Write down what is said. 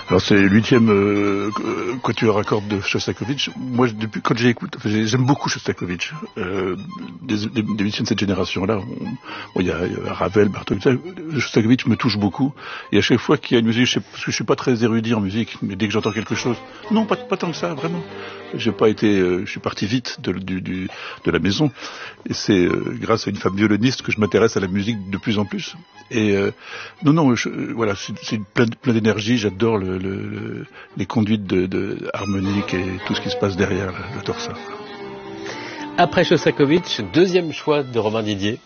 Alors c'est le 8e quatuor à cordes de Shostakovich. Moi, depuis quand j'écoute, j'aime beaucoup Shostakovich. Des musiciens de cette génération-là, il y a Ravel, Bartók, Shostakovich me touche beaucoup. Et à chaque fois qu'il y a une musique, parce que je suis pas très érudit en musique, mais dès que j'entends quelque chose, non, pas tant que ça, vraiment. Je suis parti vite de la maison. Et c'est grâce à une femme violoniste que je m'intéresse à la musique de plus en plus. Et voilà, c'est plein d'énergie. J'adore les conduites harmoniques et tout ce qui se passe derrière. J'adore ça. Après Shostakovich, deuxième choix de Romain Didier.